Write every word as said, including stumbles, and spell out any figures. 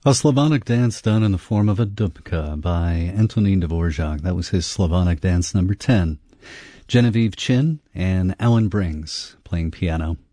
A Slavonic dance done in the form of a dubka by Antonin Dvorak. That was his Slavonic dance number ten. Genevieve Chin and Alan Brings playing piano.